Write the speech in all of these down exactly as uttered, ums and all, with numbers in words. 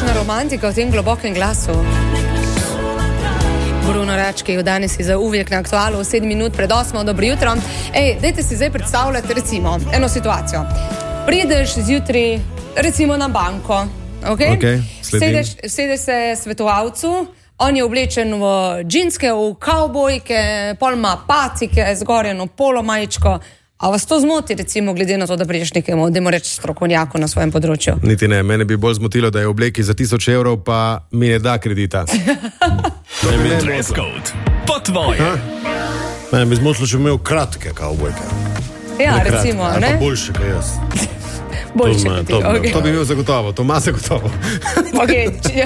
Kakšna romantika v tem globokem glasu. Bruno Rački, danes je za uvijek na aktualu, sedem minut pred osmo, dobro jutro. Ej, dajte si zdaj predstavljati recimo eno situacijo. Prideš zjutraj recimo na banko, ok? Ok, Sedeš, sedeš se svetovalcu, on je oblečen v džinske, v kavbojke, pol ima pacike, zgorjeno polo majičko. A vas to zmoti, recimo, glede na to, da prideš nekemu, dajmo reči, strokovnjaku na svojem področju? Niti ne, mene bi bolj zmotilo, da je v obleki za tisoč evrov, pa mi ne da kredita. To bi dress code, po tvoje. Mene bi zmotilo, če bi imel kratke kavbojke. Ja, Ne kratke, recimo, ali ne? pa boljše, kaj jaz. Boljše, To me- kot ti, to me- ok. To bi imel zagotovo, to ima zagotovo. Okay, če,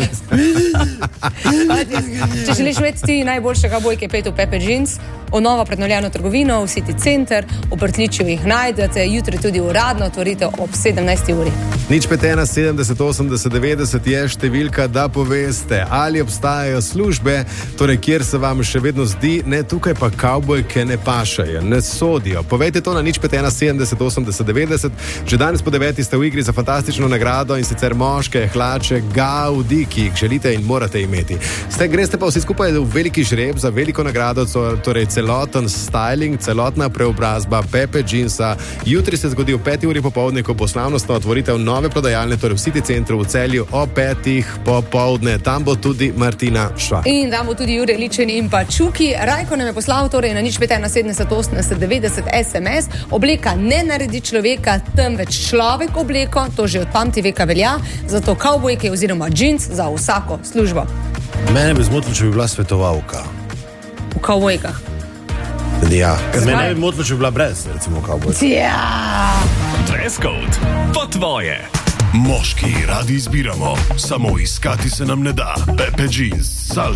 če želiš imeti ti najboljšega bojke, pet v Pepe Jeans, v novo prednovljeno trgovino, v City Center, v Prtličju jih najdete, jutri tudi uradno otvoritev ob sedemnajsti uri. Nič pet ena sedemdeset osemdeset devetdeset je številka, da poveste, ali obstajajo službe, torej kjer se vam še vedno zdi, ne, tukaj pa kavbojke ne pašajo, ne sodijo. Povejte to na nič pet ena sedemdeset osemdeset devetdeset. Že danes po deveti ste v igri za fantastično nagrado, in sicer moške hlače Gaudi, ki jih želite in morate imeti. Ste, greste pa vsi skupaj v veliki žreb za veliko nagrado, torej celoten styling, celotna preobrazba Pepe Jeansa. Jutri se zgodi v peti uri popoldne, ko bo slavnostno otvoritev nove prodajalne, torej v City Centru v Celju o petih popoldne. Tam bo tudi Martina Šva. In tam bo tudi Jure Ličen in pa Čuki. Rajko nam je poslal torej na nič pet ena sedemdeset osemdeset devetdeset es em es. Obleka ne naredi človeka, temveč človek obleko, to že od pamti veka velja, zato kavbojke oziroma džins za vsako službo. Mene bi zmotilo, če bi bila svetovalka. V kavbojkah. Ja, ker Zakaj? mene bi motilo, če bi bila brez, recimo kavbojka. Ja. Dress code, po tvoje. Moški radi izbiramo, samo iskati se nam ne da. Pepe Jeans,